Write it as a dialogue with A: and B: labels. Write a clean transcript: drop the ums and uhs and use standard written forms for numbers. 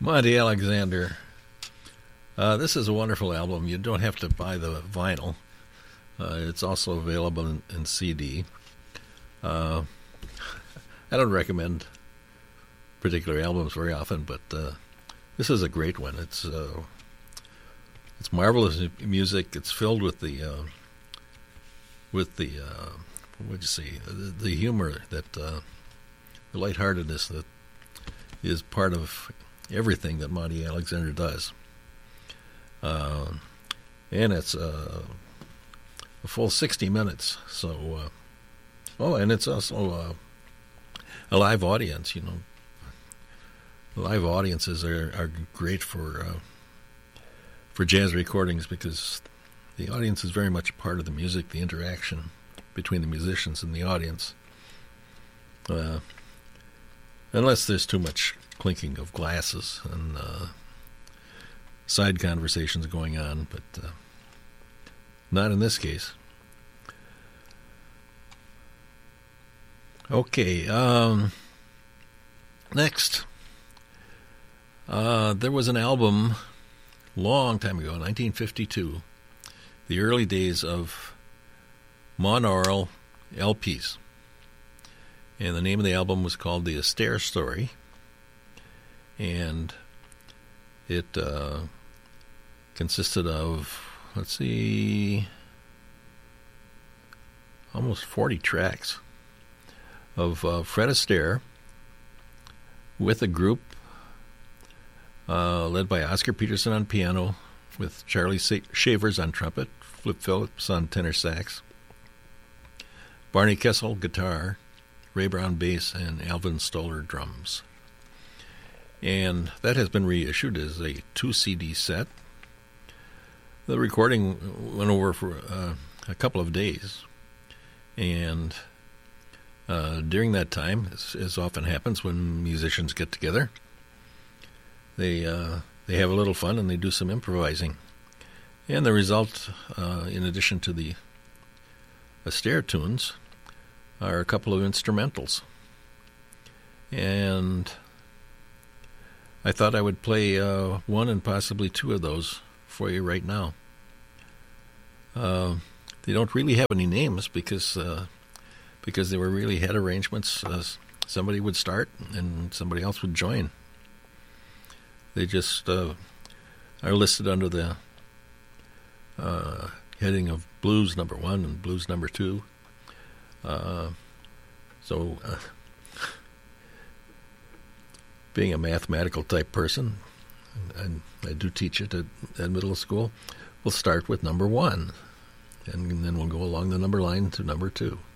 A: Monty Alexander. This is a wonderful album. You don't have to buy the vinyl. It's also available in CD. I don't recommend particular albums very often, but this is a great one. It's marvelous music. It's filled with the what'd you say, the humor, that the lightheartedness that is part of everything that Monty Alexander does. And it's a full 60 minutes. So, and it's also a live audience. You know, live audiences are great for jazz recordings because the audience is very much a part of the music, the interaction between the musicians and the audience. Unless there's too much clinking of glasses and side conversations going on, but not in this case. Okay, next. There was an album long time ago, 1952, the early days of monaural LPs. And the name of the album was called The Astaire Story. And it consisted of, almost 40 tracks of Fred Astaire with a group led by Oscar Peterson on piano, with Charlie Shavers on trumpet, Flip Phillips on tenor sax, Barney Kessel guitar, Ray Brown bass, and Alvin Stoller drums. And that has been reissued as a 2-CD set. The recording went over for a couple of days. And during that time, as often happens when musicians get together, they have a little fun and they do some improvising. And the result, in addition to the Astaire tunes, are a couple of instrumentals. And I thought I would play one and possibly two of those for you right now. They don't really have any names because they were really head arrangements. Somebody would start and somebody else would join. They just are listed under the heading of Blues number 1 and Blues number 2. So being a mathematical type person, and I do teach it at middle school, we'll start with number 1, and then we'll go along the number line to number 2.